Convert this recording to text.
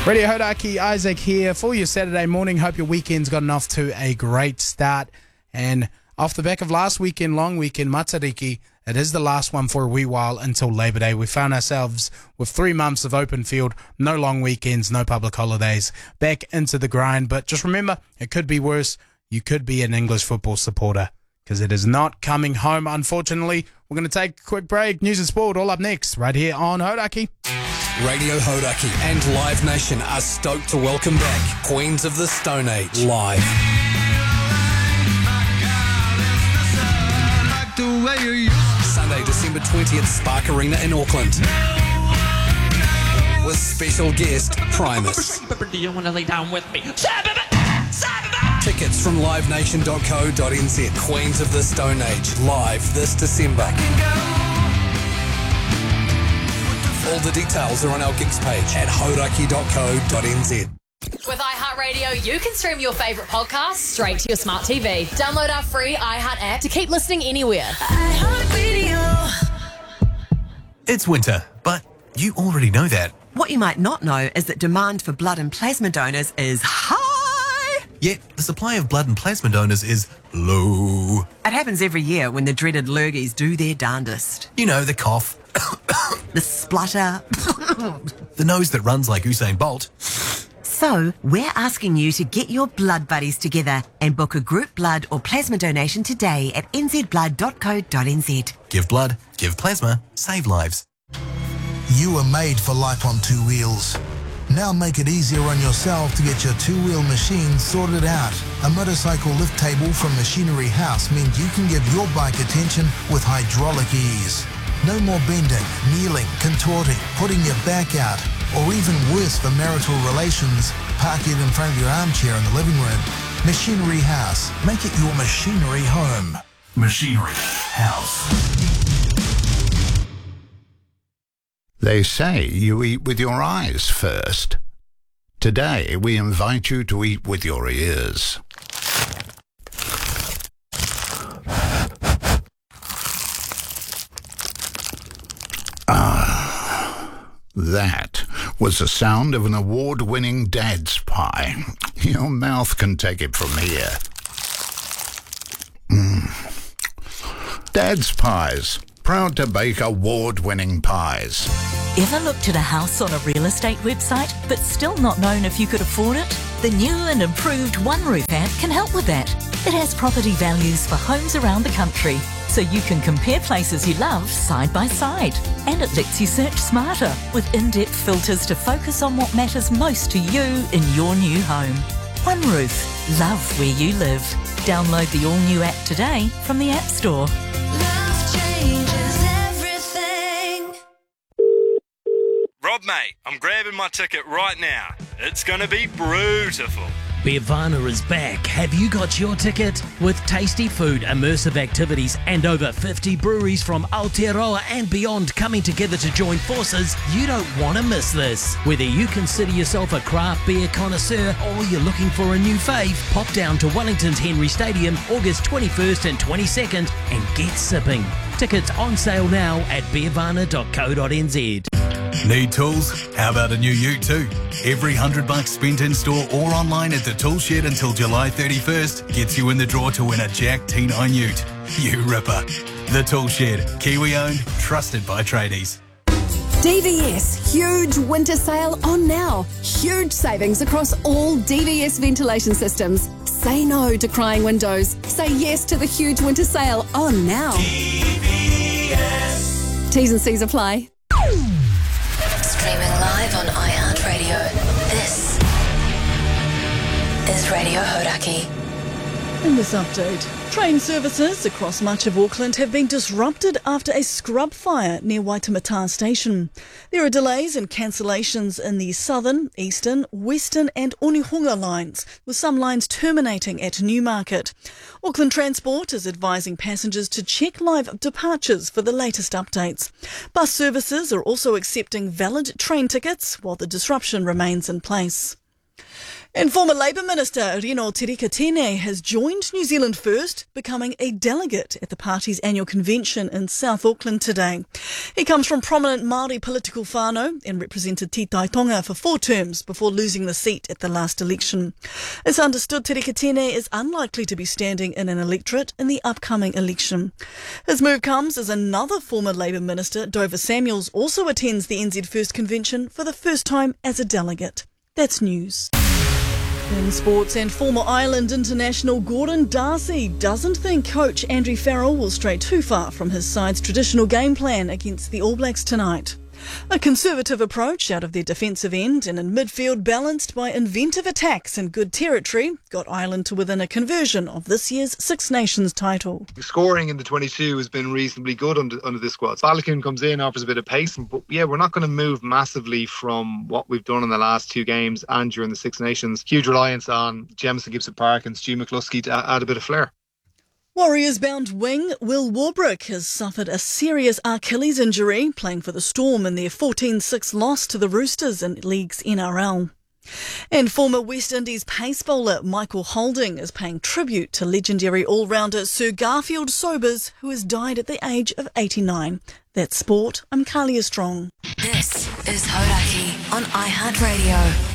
Radio Hodaki, Isaac here for your Saturday morning. Hope your weekend's gotten off to a great start. And off the back of last weekend, long weekend, Matariki, it is the last one for a wee while until Labor Day. We found ourselves with 3 months of open field, no long weekends, no public holidays, back into the grind. But just remember, it could be worse. You could be an English football supporter because it is not coming home, unfortunately. We're going to take a quick break. News and sport all up next, right here on Hodaki. Radio Hodaki and Live Nation are stoked to welcome back Queens of the Stone Age live. Sunday, December 20th, Spark Arena in Auckland. With special guest Primus. Do you want to lay down with me? Tickets from livenation.co.nz. Queens of the Stone Age live this December. All the details are on our gigs page at hodaki.co.nz. With iHeartRadio, you can stream your favourite podcasts straight to your smart TV. Download our free iHeart app to keep listening anywhere. It's winter, but you already know that. What you might not know is that demand for blood and plasma donors is high. Yet the supply of blood and plasma donors is low. It happens every year when the dreaded lurgies do their darndest. You know, the cough, The splutter. the nose that runs like Usain Bolt. So, we're asking you to get your blood buddies together and book a group blood or plasma donation today at nzblood.co.nz. Give blood, give plasma, save lives. You were made for life on two wheels. Now make it easier on yourself to get your two-wheel machine sorted out. A motorcycle lift table from Machinery House means you can give your bike attention with hydraulic ease. No more bending, kneeling, contorting, putting your back out, or even worse for marital relations, park it in front of your armchair in the living room. Machinery House. Make it your machinery home. Machinery House. They say you eat with your eyes first. Today, we invite you to eat with your ears. That was the sound of an award-winning Dad's Pie. Your mouth can take it from here. Dad's Pies, proud to bake award-winning pies. Ever looked at a house on a real estate website but still not known if you could afford it? The new and improved One Roof app can help with that. It has property values for homes around the country, so you can compare places you love side by side. And it lets you search smarter with in-depth filters to focus on what matters most to you in your new home. One Roof. Love where you live. Download the all-new app today from the App Store. Love changes everything. Rob, mate, I'm grabbing my ticket right now. It's going to be beautiful. Beervana is back. Have you got your ticket? With tasty food, immersive activities, and over 50 breweries from Aotearoa and beyond coming together to join forces, you don't want to miss this. Whether you consider yourself a craft beer connoisseur or you're looking for a new fave, pop down to Wellington's Henry Stadium August 21st and 22nd and get sipping. Tickets on sale now at beervana.co.nz. Need tools? How about a new ute too? Every $100 spent in store or online at the Tool Shed until July 31st gets you in the draw to win a Jack T9 ute. You ripper. The Tool Shed, Kiwi owned, trusted by tradies. DVS, huge winter sale on now. Huge savings across all DVS ventilation systems. Say no to crying windows. Say yes to the huge winter sale on now. DVS. T's and C's apply. Streaming live on iHeartRadio. This is Radio Hodaki. In this update, train services across much of Auckland have been disrupted after a scrub fire near Waitemata Station. There are delays and cancellations in the southern, eastern, western and Onehunga lines, with some lines terminating at Newmarket. Auckland Transport is advising passengers to check live departures for the latest updates. Bus services are also accepting valid train tickets while the disruption remains in place. And former Labour Minister Rino Te Reka Tene has joined New Zealand First, becoming a delegate at the party's annual convention in South Auckland today. He comes from prominent Māori political whānau and represented Tītai Tonga for 4 terms before losing the seat at the last election. It's understood Te Reka Tene is unlikely to be standing in an electorate in the upcoming election. His move comes as another former Labour Minister, Dover Samuels, also attends the NZ First convention for the first time as a delegate. That's news. In sports, and former Ireland international Gordon Darcy doesn't think coach Andrew Farrell will stray too far from his side's traditional game plan against the All Blacks tonight. A conservative approach out of their defensive end and in midfield, balanced by inventive attacks in good territory, got Ireland to within a conversion of this year's Six Nations title. The scoring in the 22 has been reasonably good under this squad. Balogun comes in, offers a bit of pace, but yeah, we're not going to move massively from what we've done in the last 2 games and during the Six Nations. Huge reliance on Jamison Gibson-Park and Stu McCluskey to add a bit of flair. Warriors-bound wing Will Warbrick has suffered a serious Achilles injury playing for the Storm in their 14-6 loss to the Roosters in League's NRL. And former West Indies pace bowler Michael Holding is paying tribute to legendary all-rounder Sir Garfield Sobers, who has died at the age of 89. That's sport. I'm Kalia Strong. This is Hodaki on iHeartRadio.